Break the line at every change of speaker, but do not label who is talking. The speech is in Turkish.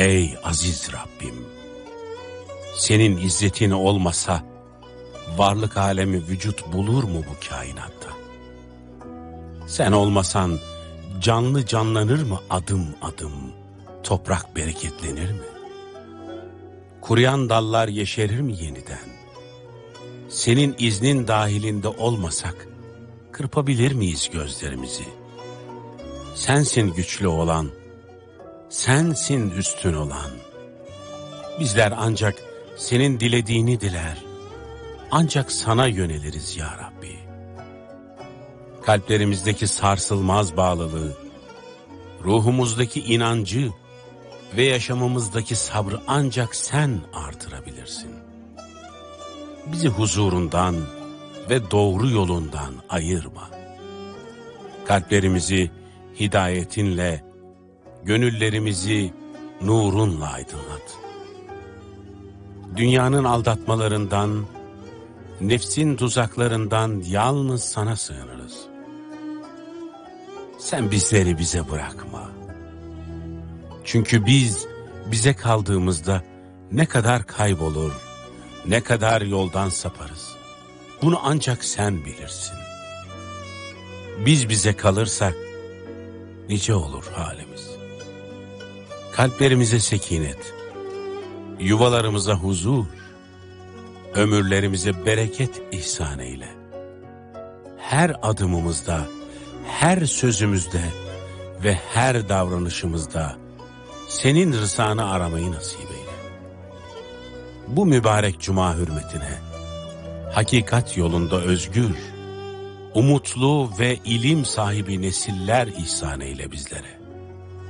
Ey aziz Rabbim! Senin izzetin olmasa varlık alemi vücut bulur mu bu kainatta? Sen olmasan canlı canlanır mı adım adım? Toprak bereketlenir mi? Kuruyan dallar yeşerir mi yeniden? Senin iznin dahilinde olmasak kırpabilir miyiz gözlerimizi? Sensin güçlü olan, sensin üstün olan. Bizler ancak senin dilediğini diler, ancak sana yöneliriz ya Rabbi. Kalplerimizdeki sarsılmaz bağlılığı, ruhumuzdaki inancı ve yaşamımızdaki sabrı ancak sen artırabilirsin. Bizi huzurundan ve doğru yolundan ayırma. Kalplerimizi hidayetinle, gönüllerimizi nurunla aydınlat. Dünyanın aldatmalarından, nefsin tuzaklarından yalnız sana sığınırız. Sen bizleri bize bırakma. Çünkü biz bize kaldığımızda ne kadar kaybolur, ne kadar yoldan saparız. Bunu ancak sen bilirsin. Biz bize kalırsak nice olur halimiz. Kalplerimize sekinet, yuvalarımıza huzur, ömürlerimize bereket ihsan eyle. Her adımımızda, her sözümüzde ve her davranışımızda senin rızanı aramayı nasip eyle. Bu mübarek cuma hürmetine, hakikat yolunda özgür, umutlu ve ilim sahibi nesiller ihsan eyle bizlere.